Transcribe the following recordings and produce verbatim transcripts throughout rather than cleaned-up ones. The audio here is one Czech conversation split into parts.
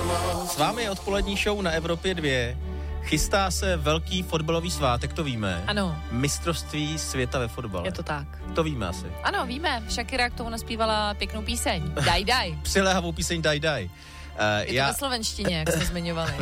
S vámi je odpolední show na Evropě dva. Chystá se velký fotbalový svátek, to víme. Ano. Mistrovství světa ve fotbale. Je to tak. To víme asi. Ano, víme. Shakira k tomu naspívala pěknou píseň. Daj, daj. Přiléhavou píseň Daj, daj. Uh, je já... to ve slovenštině, jak jsme zmiňovali.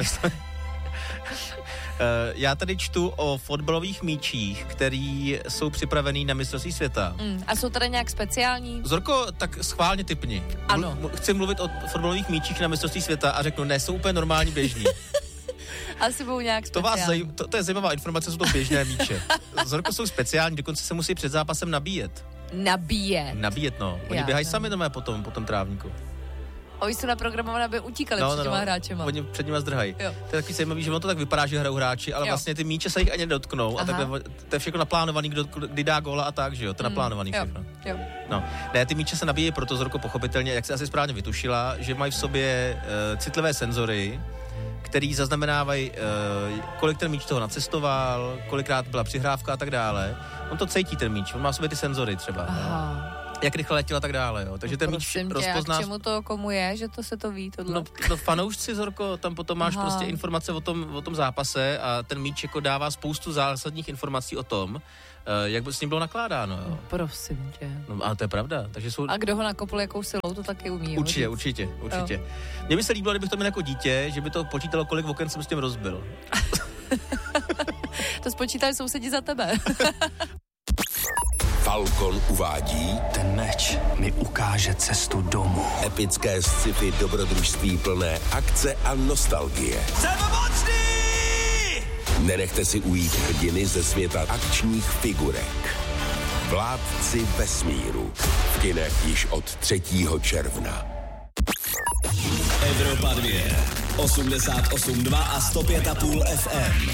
Já tady čtu o fotbalových míčích, který jsou připravený na mistrovství světa. Mm, a jsou tady nějak speciální? Zorko, tak schválně tipni. Ano. Mlu- chci mluvit o fotbalových míčích na mistrovství světa a řeknu, ne, jsou úplně normální běžní. Asi budou nějak To, vás speciální. zaj- to, to je zajímavá informace, jsou to běžné míče. Zorko, jsou speciální, dokonce se musí před zápasem nabíjet. Nabíjet. Nabíjet, no. Oni Já, běhají no. sami doma potom, po tom trávníku. Oni jsou naprogramované, aby utíkali No, před no, těma no. hráčema. Oni před nimi zdrhají. Jo. To je taky zajímavý, že ono to tak vypadá, že hrajou hráči, ale Jo. vlastně ty míče se jich ani nedotknou. A Aha. takhle, to je všechno naplánovaný, kdo, kdy dá góla a tak, že jo? To je Mm, naplánovaný jo, všechno. jo. No, ne, ty míče se nabíjejí proto, Zorko, pochopitelně, jak se asi správně vytušila, že mají v sobě uh, citlivé senzory, který zaznamenávají, uh, kolik ten míč toho nacestoval, kolikrát byla přihrávka a tak dále. On to cítí, ten míč, on má v sobě ty senzory třeba. Aha. Jak rychle letěl a tak dále, jo. Takže ten míč Prosím tě, rozpozná. a k čemu to komu je, že to se to ví, tohle? No, no fanoušci, Zorko, tam potom máš Aha. prostě informace o tom, o tom zápase a ten míč jako dává spoustu zásadních informací o tom, uh, jak by s ním bylo nakládáno, jo. No, prosím tě. No, ale to je pravda, takže jsou... A kdo ho nakopl jakou silou, to taky umí. Určitě, hodit. určitě, určitě. Mně by se líbilo, kdybych to měl jako dítě, že by to počítalo, kolik oken jsem s tím rozbil. To spočítali sousedi za tebe. Falcon uvádí Ten meč mi ukáže cestu domů. epické sci-fi dobrodružství plné akce a nostalgie. Jsem mocný! Nenechte si ujít hrdiny ze světa akčních figurek. Vládci vesmíru. V kinech již od třetího června. Evropa dva, osmdesát osm dva a sto pět a půl F M.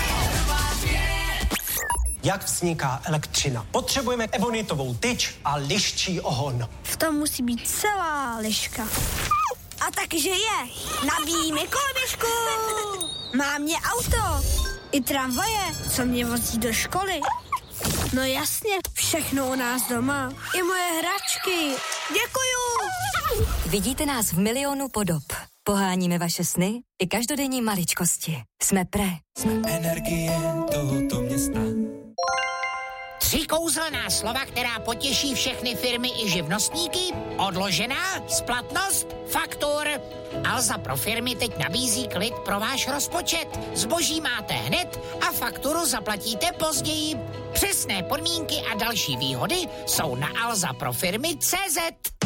Jak vzniká elektřina? Potřebujeme ebonitovou tyč a liščí ohon. V tom musí být celá liška. A takže je. Nabíjíme koloběžku. Má mě auto. I tramvaje, co mě vozí do školy. No jasně, všechno u nás doma. I moje hračky. Děkuju. Vidíte nás v milionu podob. Poháníme vaše sny i každodenní maličkosti. Jsme Pre. Jsme Energie tohoto města. Tři kouzelná slova, která potěší všechny firmy i živnostníky. Odložená, splatnost, faktur. Alza pro firmy teď nabízí klid pro váš rozpočet. Zboží máte hned a fakturu zaplatíte později. Přesné podmínky a další výhody jsou na alza pro firmy tečka cé zet.